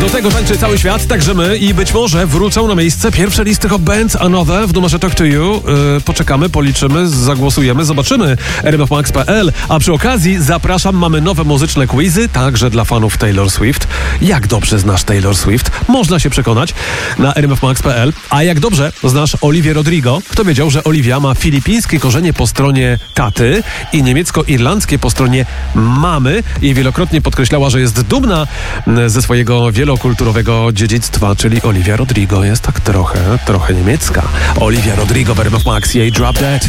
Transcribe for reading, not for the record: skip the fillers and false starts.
Do tego tańczy cały świat, także my i być może wrócą na miejsce pierwsze listy Hot Bands Another w numerze Talk to You. Poczekamy, policzymy, zagłosujemy, zobaczymy. rmfmax.pl. A przy okazji zapraszam, mamy nowe muzyczne quizy, także dla fanów Taylor Swift. Jak dobrze znasz Taylor Swift? Można się przekonać na rmfmax.pl. A jak dobrze znasz Olivię Rodrigo? Kto wiedział, że Olivia ma filipińskie korzenie po stronie taty i niemiecko-irlandzkie po stronie mamy i wielokrotnie podkreślała, że jest dumna ze swojego wielokulturowego dziedzictwa, czyli Olivia Rodrigo jest tak trochę niemiecka. Olivia Rodrigo w RMF Max, jej Drop Dead.